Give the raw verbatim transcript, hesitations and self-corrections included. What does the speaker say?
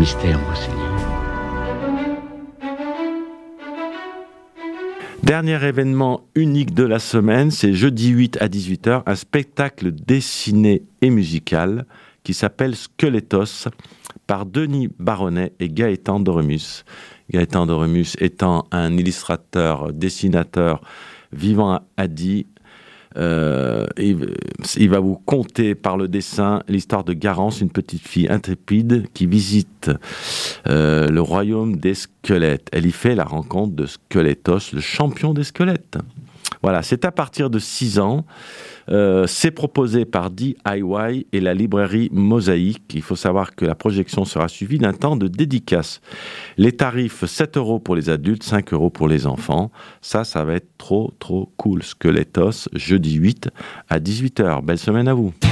mystère, monseigneur. Dernier événement unique de la semaine, c'est jeudi huit à dix-huit heures, un spectacle dessiné et musical qui s'appelle Squelettos par Denis Baronnet et Gaëtan Doremus. Gaëtan Doremus étant un illustrateur, dessinateur vivant à Die. Euh, il, il va vous conter par le dessin l'histoire de Garance, une petite fille intrépide qui visite euh, le royaume des squelettes. Elle y fait la rencontre de Squelettos, le champion des squelettes. Voilà, c'est à partir de six ans. Euh, c'est proposé par D I Y et la librairie Mosaïque. Il faut savoir que la projection sera suivie d'un temps de dédicace. Les tarifs, sept euros pour les adultes, cinq euros pour les enfants. Ça, ça va être trop, trop cool. Squelettos, jeudi huit à dix-huit heures. Belle semaine à vous.